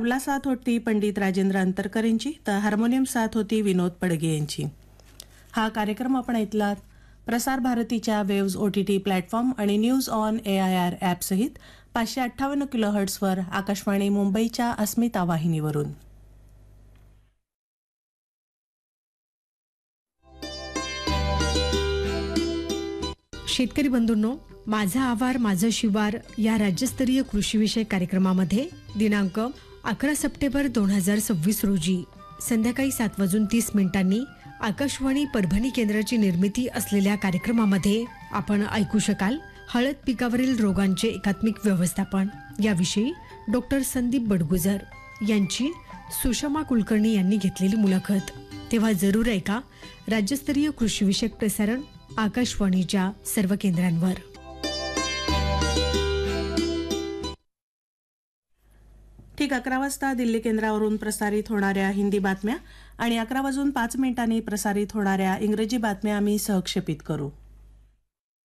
तबला साथ होती पंडित राजेंद्र अंतरकर यांची, तर हार्मोनियम साथ होती विनोद पडगे यांची. हा कार्यक्रम आपण ऐकलात प्रसार भारतीच्या वेव्ज OTT प्लॅटफॉर्म आणि न्यूज ऑन AIR ॲप सहित 558 किलोहर्ट्झवर आकाशवाणी मुंबईच्या अस्मिता वाहिनीवरून. शेतकरी बंधूंनो, माझा आवार माझं शिवार या राज्यस्तरीय कृषीविषयक कार्यक्रमामध्ये दिनांक 11 सप्टेंबर 2026 रोजी संध्याकाळी 7:30 आकाशवाणी परभणी केंद्राची निर्मिती असलेल्या कार्यक्रमामध्ये आपण ऐकू शकाल हळद पिकावरील रोगांचे एकात्मिक व्यवस्थापन याविषयी डॉक्टर संदीप बडगुजर यांची सुषमा कुलकर्णी यांनी घेतलेली मुलाखत. तेव्हा जरूर ऐका राज्यस्तरीय कृषीविषयक प्रसारण आकाशवाणीच्या सर्व केंद्रांवर. ठीक 11 वाजता दिल्ली केंद्रावरून प्रसारित होणाऱ्या हिंदी बातम्या आणि 11:05 प्रसारित होणाऱ्या इंग्रजी बातम्या आम्ही सहक्षेपित करू.